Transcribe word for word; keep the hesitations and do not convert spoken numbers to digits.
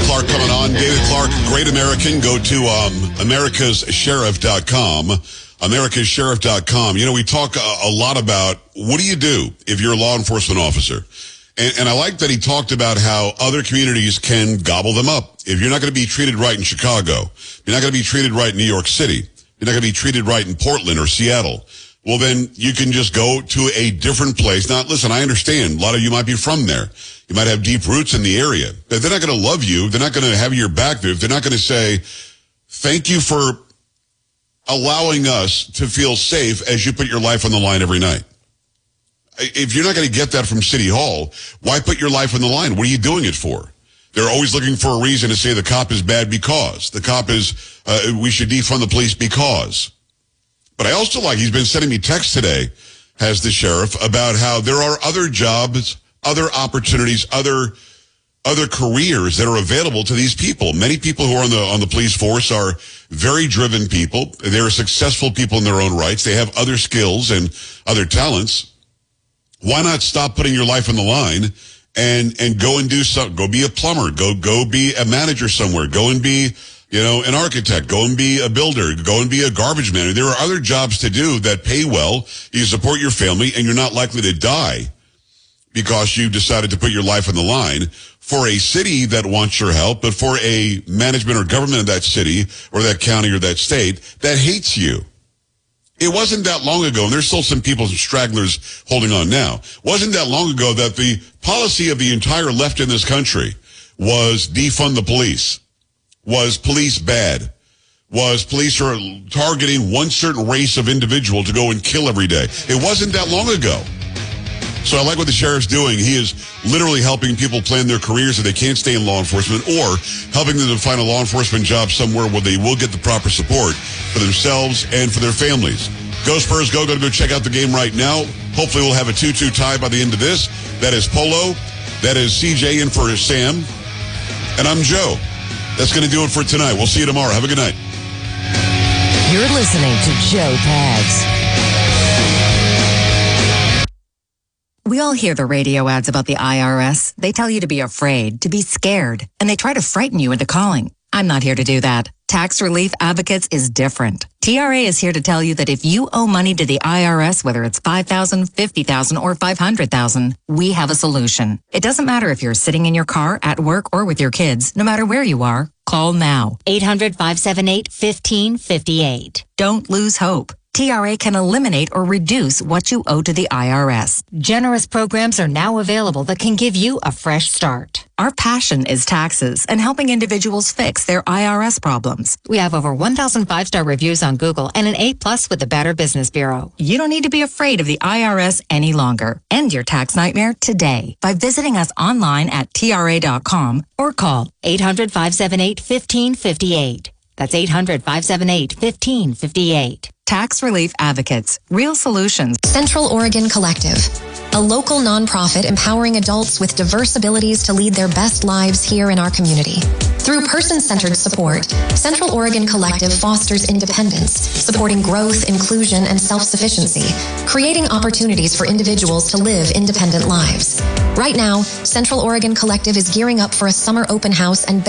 Clark coming on. David Clark, Great American. Go to um, americas sheriff dot com. americas sheriff dot com. You know, we talk a, a lot about what do you do if you're a law enforcement officer? And, and I like that he talked about how other communities can gobble them up. If you're not going to be treated right in Chicago, you're not going to be treated right in New York City, you're not going to be treated right in Portland or Seattle, well, then you can just go to a different place. Now, listen, I understand. A lot of you might be from there. You might have deep roots in the area. But they're not going to love you. They're not going to have your back there. They're not going to say, thank you for allowing us to feel safe as you put your life on the line every night. If you're not going to get that from City Hall, why put your life on the line? What are you doing it for? They're always looking for a reason to say the cop is bad because. The cop is, uh, we should defund the police because. But I also like, he's been sending me texts today, has the sheriff, about how there are other jobs, other opportunities, other other careers that are available to these people. Many people who are on the on the police force are very driven people. They're successful people in their own rights. They have other skills and other talents. Why not stop putting your life on the line and and go and do something? Go be a plumber. Go go be a manager somewhere. Go and be, you know, an architect. Go and be a builder. Go and be a garbage man. There are other jobs to do that pay well. You support your family, and you're not likely to die because you decided to put your life on the line for a city that wants your help, but for a management or government of that city or that county or that state that hates you. It wasn't that long ago, and there's still some people, some stragglers holding on now. Wasn't that long ago that the policy of the entire left in this country was defund the police, was police bad, was police are targeting one certain race of individual to go and kill every day. It wasn't that long ago. So I like what the sheriff's doing. He is literally helping people plan their careers so they can't stay in law enforcement, or helping them to find a law enforcement job somewhere where they will get the proper support for themselves and for their families. Go Spurs, go. Go to go check out the game right now. Hopefully we'll have a two two tie by the end of this. That is Polo. That is C J in for Sam. And I'm Joe. That's going to do it for tonight. We'll see you tomorrow. Have a good night. You're listening to Joe Pags. We all hear the radio ads about the I R S. They tell you to be afraid, to be scared, and they try to frighten you into calling. I'm not here to do that. Tax Relief Advocates is different. T R A is here to tell you that if you owe money to the I R S, whether it's five thousand dollars, fifty thousand dollars, or five hundred thousand dollars, we have a solution. It doesn't matter if you're sitting in your car, at work, or with your kids. No matter where you are, call now. eight hundred, five seven eight, one five five eight. Don't lose hope. T R A can eliminate or reduce what you owe to the I R S. Generous programs are now available that can give you a fresh start. Our passion is taxes and helping individuals fix their I R S problems. We have over one thousand five-star reviews on Google and an A plus with the Better Business Bureau. You don't need to be afraid of the I R S any longer. End your tax nightmare today by visiting us online at T R A dot com or call eight hundred, five seven eight, one five five eight. That's eight hundred, five seven eight, one five five eight. Tax Relief Advocates. Real solutions. Central Oregon Collective, a local nonprofit empowering adults with diverse abilities to lead their best lives here in our community. Through person-centered support, Central Oregon Collective fosters independence, supporting growth, inclusion, and self-sufficiency, creating opportunities for individuals to live independent lives. Right now, Central Oregon Collective is gearing up for a summer open house and